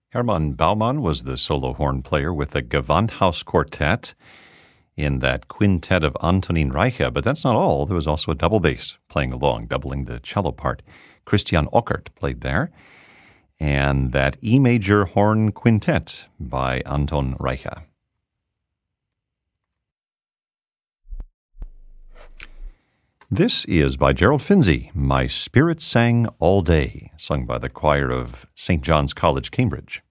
Hermann Baumann was the solo horn player with the Gewandhaus Quartet in that quintet of Antonin Reicha, but that's not all. There was also a double bass playing along, doubling the cello part. Christian Ockert played there, and that E major horn quintet by Anton Reicha. This is by Gerald Finzi, My Spirit Sang All Day, sung by the choir of St. John's College, Cambridge.